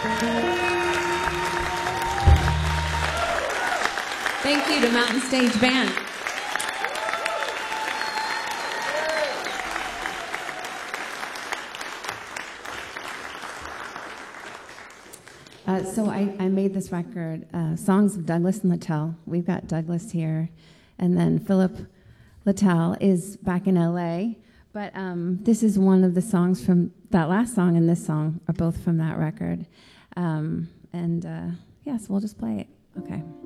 Thank you to Mountain Stage Band. So I made this record, songs of Douglas and Littell. We've got Douglas here, and then Philip Littell is back in LA. But this is one of the songs from that last song and this song are both from that record. Yeah, so we'll just play it. Okay.